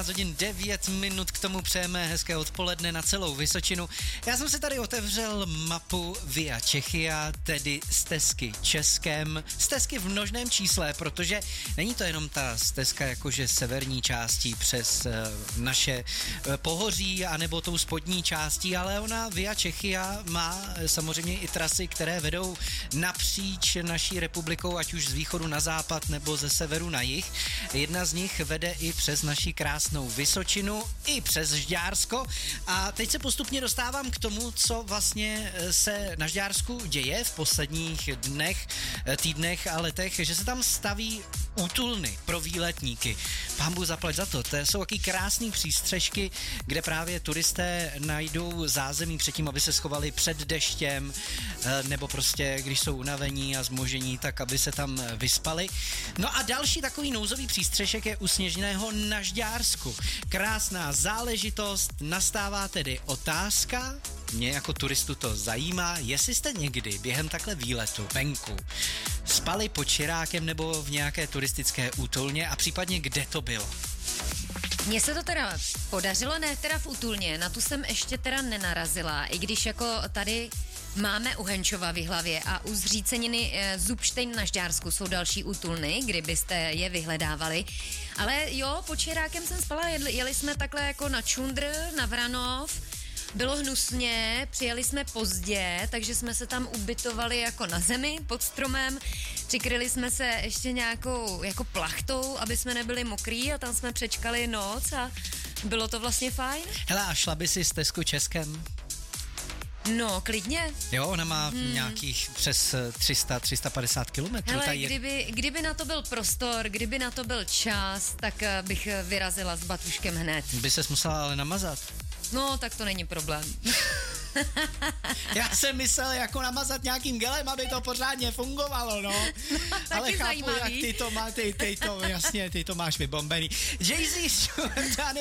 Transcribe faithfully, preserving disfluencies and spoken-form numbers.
hodin devět minut, k tomu přejeme hezké odpoledne na celou Vysočinu. Já jsem si tady otevřel mapu Via Czechia, tedy stezky Českem, stezky v množném čísle, protože není to jenom ta stezka jakože severní částí přes uh, naše uh, pohoří, anebo tou spodní částí, ale ona Via Czechia má uh, samozřejmě i trasy, které vedou napříč naší republikou, ať už z východu na západ, nebo ze severu na jih. Jedna z nich vede i přes naší krásnou Vysočinu, i přes Žďársko. A teď se postupně dostávám k tomu, co vlastně se na Žďársku děje v posledních dnech, týdnech a letech, že se tam staví útulny pro výletníky. Pánbůh zaplať za to. To jsou taky krásný přístřešky, kde právě turisté najdou zázemí před tím, aby se schovali před deštěm, nebo prostě, když jsou unavení a zmožení, tak aby se tam vyspali. No a další takový nouzový přístřešek je u Sněžného na Žďársku. Krásná záležitost, nastává tedy otázka, mě jako turistu to zajímá, jestli jste někdy během takhle výletu venku spali pod čirákem nebo v nějaké turistické útulně a případně kde to bylo. Mně se to teda podařilo, ne teda v útulně, na tu jsem ještě teda nenarazila, i když jako tady máme u Henčova v Jihlavě a u zříceniny e, Zubštejn na Žďársku jsou další útulny, kdybyste je vyhledávali. Ale jo, pod čirákem jsem spala, jeli, jeli jsme takhle jako na Čundr, na Vranov, bylo hnusně, přijeli jsme pozdě, takže jsme se tam ubytovali jako na zemi pod stromem, přikryli jsme se ještě nějakou jako plachtou, aby jsme nebyli mokrý a tam jsme přečkali noc a bylo to vlastně fajn. Hele, a šla by si stezku Českem? No, klidně. Jo, ona má hmm. nějakých přes tři sta, tři sta padesát kilometrů. Hele, je... kdyby, kdyby na to byl prostor, kdyby na to byl čas, tak bych vyrazila s batuškem hned. By ses musela ale namazat. No, tak to není problém. Já jsem myslel jako namazat nějakým gelem, aby to pořádně fungovalo, no. no ale chápu, zajímavý. Jak ty to má, ty, ty to, jasně, ty to máš vybombený. Jay-Z,